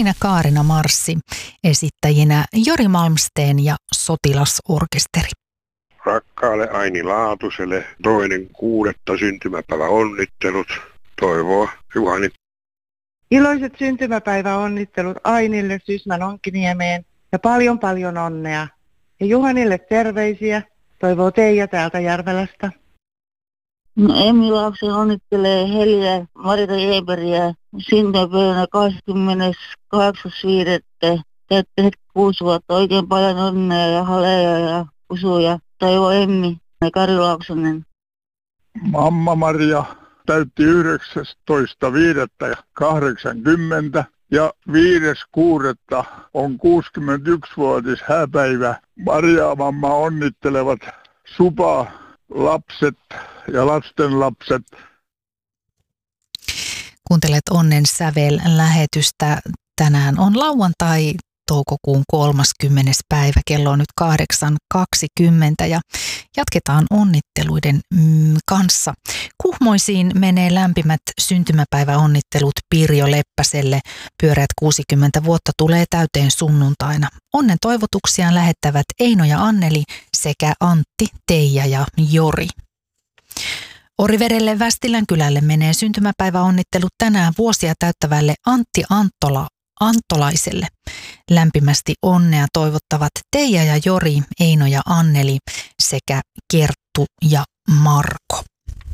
Elina Kaarina Marssi, esittäjinä Jori Malmsteen ja Sotilasorkesteri. Rakkaalle Aini Laatuselle 2.6. syntymäpäivä onnittelut, toivoo Juhani. Iloiset syntymäpäiväonnittelut Ainille Sysmän Onkiniemeen ja paljon onnea. Ja Juhanille terveisiä, toivoo Teija täältä Järvelästä. No, Emmi Laakson onnittelee Heliä Marita Eberiä syntymäpäivänä 28.5. Täyttäneet 6 vuotta. Oikein paljon onnea ja haleja ja usuja. Toivo Emmi ja Kari Laaksonen. Mamma Maria täytti 19.5.80 ja 5.6. on 61-vuotis hääpäivä. Maria mamma onnittelevat Supa, lapset ja lastenlapset. Kuuntelet Onnen sävel-lähetystä. Tänään on lauantai, toukokuun 30. päivä. Kello on nyt 8.20 ja jatketaan onnitteluiden kanssa. Kuhmoisiin menee lämpimät syntymäpäiväonnittelut Pirjo Leppäselle. Pyöreät 60 vuotta tulee täyteen sunnuntaina. Onnen toivotuksiaan lähettävät Eino ja Anneli sekä Antti, Teija ja Jori. Orivedelle Västilän kylälle menee syntymäpäiväonnittelut tänään vuosia täyttävälle Antti Antolaiselle. Lämpimästi onnea toivottavat Teija ja Jori, Eino ja Anneli sekä Kerttu ja Marko.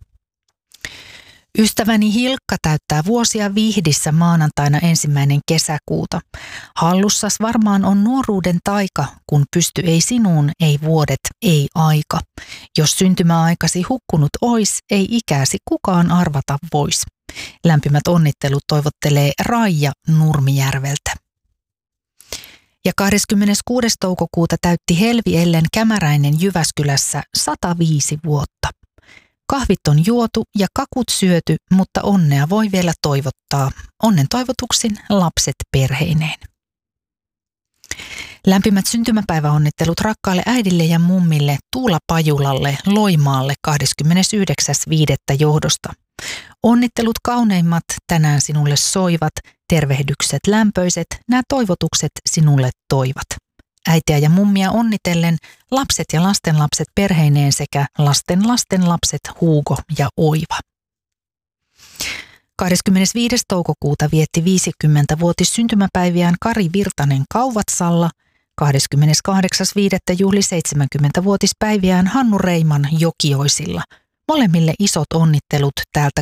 Ystäväni Hilkka täyttää vuosia Vihdissä maanantaina 1. kesäkuuta. Hallussas varmaan on nuoruuden taika, kun pysty ei sinuun, ei vuodet, ei aika. Jos syntymäaikasi hukkunut ois, ei ikäsi kukaan arvata vois. Lämpimät onnittelut toivottelee Raija Nurmijärveltä. Ja 26. toukokuuta täytti Helvi Ellen Kämäräinen Jyväskylässä 105 vuotta. Kahvit on juotu ja kakut syöty, mutta onnea voi vielä toivottaa. Onnen toivotuksin lapset perheineen. Lämpimät syntymäpäiväonnittelut rakkaalle äidille ja mummille Tuula Pajulalle Loimaalle 29.5. johdosta. Onnittelut kauneimmat tänään sinulle soivat, tervehdykset lämpöiset, nämä toivotukset sinulle toivat. Äitiä ja mummia onnitellen lapset ja lastenlapset perheineen sekä lastenlastenlapset Hugo ja Oiva. 25. toukokuuta vietti 50-vuotis syntymäpäiviään Kari Virtanen Kauvatsalla. 28.5. juhli 70-vuotispäiviään Hannu Reiman Jokioisilla. Molemmille isot onnittelut täältä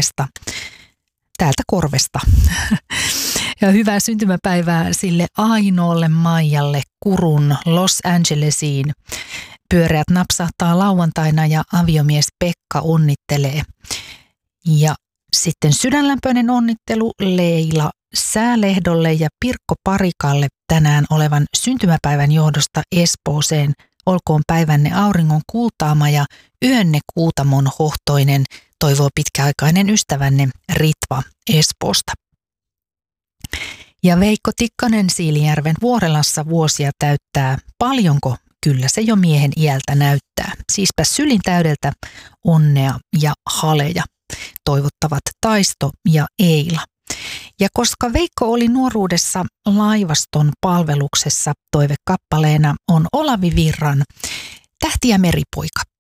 korvesta. Ja hyvää syntymäpäivää sille ainoalle Maijalle Kurun Los Angelesiin. Pyöreät napsahtaa lauantaina ja aviomies Pekka onnittelee. Ja sitten sydänlämpöinen onnittelu Leila Säälehdolle ja Pirkko Parikalle tänään olevan syntymäpäivän johdosta Espooseen. Olkoon päivänne auringon kultaama ja yönne kuutamon hohtoinen, toivoo pitkäaikainen ystävänne Ritva Espoosta. Ja Veikko Tikkanen Siilijärven Vuorelassa vuosia täyttää. Paljonko? Kyllä se jo miehen iältä näyttää. Siispä sylin täydeltä onnea ja haleja. Toivottavat Taisto ja Eila. Ja koska Veikko oli nuoruudessa laivaston palveluksessa, toivekappaleena on Olavi Virran Tähti ja meripoika.